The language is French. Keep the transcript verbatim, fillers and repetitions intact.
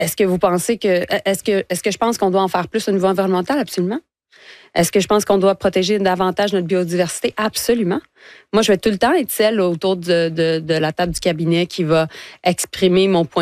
Est-ce que vous pensez que est-ce que est-ce que je pense qu'on doit en faire plus au niveau environnemental? Absolument. Est-ce que je pense qu'on doit protéger davantage notre biodiversité? Absolument. Moi, je vais tout le temps être celle autour de, de, de la table du cabinet qui va exprimer mon point